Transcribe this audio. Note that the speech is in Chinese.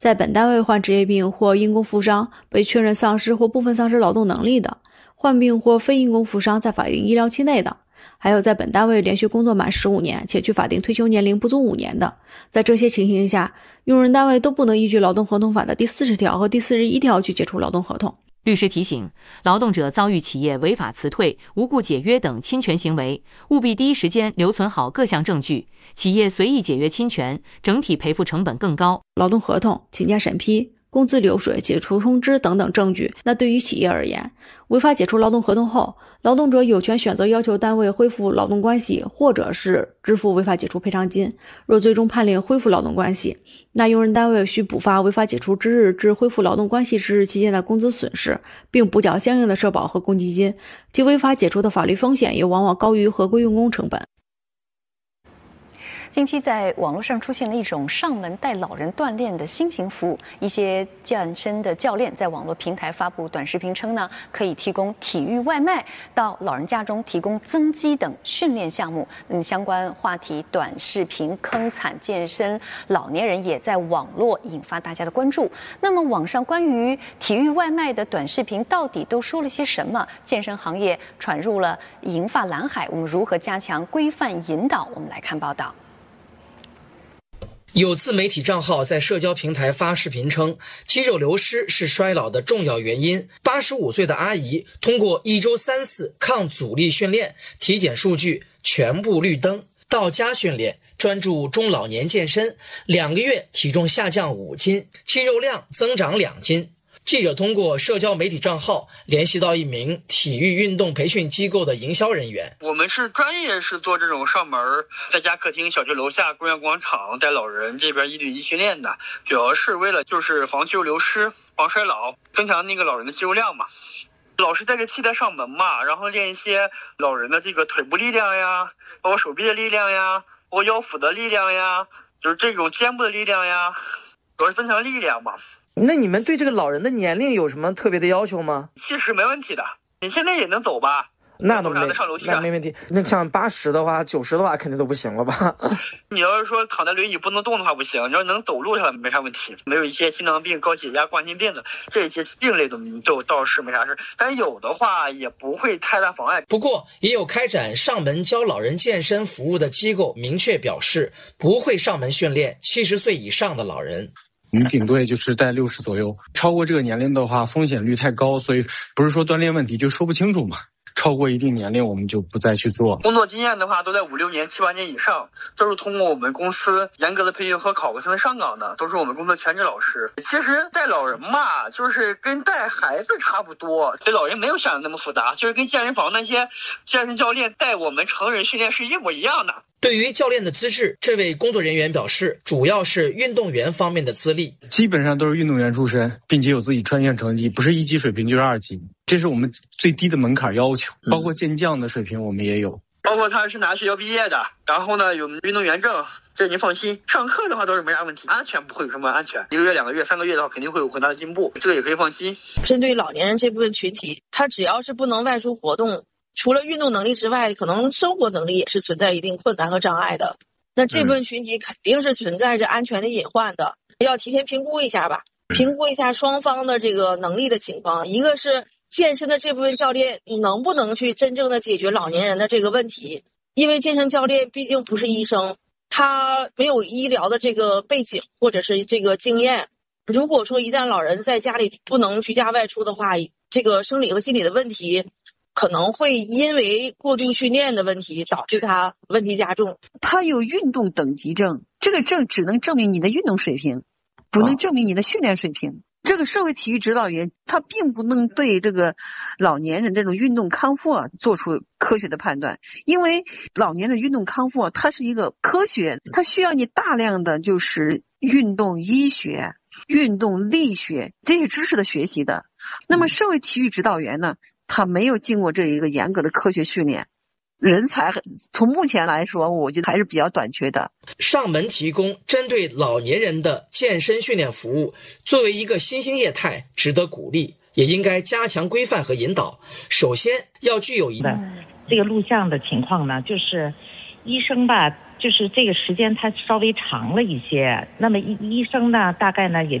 在本单位患职业病或因公负伤被确认丧失或部分丧失劳动能力的，患病或非因公负伤在法定医疗期内的，还有在本单位连续工作满15年且距法定退休年龄不足5年的，在这些情形下，用人单位都不能依据劳动合同法的第40条和第41条去解除劳动合同。 律师提醒，劳动者遭遇企业违法辞退、无故解约等侵权行为，务必第一时间留存好各项证据。企业随意解约侵权，整体赔付成本更高。 劳动合同、请假审批、工资流水、解除通知等等证据，那对于企业而言，违法解除劳动合同后，劳动者有权选择要求单位恢复劳动关系，或者是支付违法解除赔偿金。若最终判令恢复劳动关系，那用人单位需补发违法解除之日至恢复劳动关系之日期间的工资损失，并补缴相应的社保和公积金，其违法解除的法律风险也往往高于合规用工成本。 近期在网络上出现了一种上门带老人锻炼的新型服务，一些健身的教练在网络平台发布短视频称呢，可以提供体育外卖到老人家中，提供增肌等训练项目。相关话题短视频坑惨健身老年人也在网络引发大家的关注。那么网上关于体育外卖的短视频到底都说了些什么？健身行业闯入了银发蓝海，我们如何加强规范引导？我们来看报道。 有自媒体账号在社交平台发视频称，肌肉流失是衰老的重要原因。85岁的阿姨通过1周3次抗阻力训练，体检数据全部绿灯，到家训练，专注中老年健身，2个月体重下降5斤，肌肉量增长2斤。记者通过社交媒体账号联系到一名体育运动培训机构的营销人员。 我们是专业是做这种上门在家客厅、小区楼下、公园广场带老人这边1对1训练的，主要是为了就是防肌肉流失、防衰老，增强那个老人的肌肉量嘛。老是带着器材上门嘛，然后练一些老人的这个腿部力量呀，包括手臂的力量呀，包括腰腹的力量呀，就是这种肩部的力量呀，主要是增强力量嘛。 那你们对这个老人的年龄有什么特别的要求吗 ？70没问题的，你现在也能走吧？ 那没问题。那像80的话、90的话，肯定都不行了吧？ 你要是说躺在轮椅不能动的话不行，你要能走路的话没啥问题。没有一些心脏病、高血压、冠心病的这些病类都倒是没啥事，但有的话也不会太大妨碍。 不过，也有开展上门教老人健身服务的机构明确表示，不会上门训练70岁以上的老人。 我们顶多也就是在60左右，超过这个年龄的话，风险率太高，所以不是说锻炼问题就说不清楚嘛。超过一定年龄我们就不再去做。 工作经验的话都在5、6年、7、8年以上，都是通过我们公司严格的培训和考过才能上岗的，都是我们公司全职老师。其实带老人嘛，就是跟带孩子差不多，对老人没有想的那么复杂，就是跟健身房那些健身教练带我们成人训练是一模一样的。 对于教练的资质，这位工作人员表示，主要是运动员方面的资历， 基本上都是运动员出身，并且有自己专业成绩，不是1级水平就是2级，这是我们最低的门槛要求。包括健将的水平我们也有， 包括他是拿学校毕业的，然后呢有运动员证，这您放心。上课的话都是没啥问题，安全不会有什么安全，1个月、2个月、3个月的话肯定会有很大的进步，这个也可以放心。 针对老年人这部分群体，他只要是不能外出活动，除了运动能力之外，可能生活能力也是存在一定困难和障碍的。那这部分群体肯定是存在着安全的隐患的，要提前评估一下吧，评估一下双方的这个能力的情况。一个是健身的这部分教练能不能去真正的解决老年人的这个问题，因为健身教练毕竟不是医生，他没有医疗的这个背景或者是这个经验。如果说一旦老人在家里不能居家外出的话，这个生理和心理的问题可能会因为过度训练的问题导致他问题加重。 他有运动等级证，这个证只能证明你的运动水平，不能证明你的训练水平。这个社会体育指导员他并不能对这个老年人这种运动康复做出科学的判断，因为老年人运动康复它是一个科学，它需要你大量的就是运动医学、运动力学这些知识的学习的。那么社会体育指导员呢，他没有经过这一个严格的科学训练，人才从目前来说我觉得还是比较短缺的。 上门提供针对老年人的健身训练服务，作为一个新兴业态值得鼓励，也应该加强规范和引导。首先要具有这个录像的情况呢，就是医生吧，就是这个时间他稍微长了一些，那么医生呢大概呢也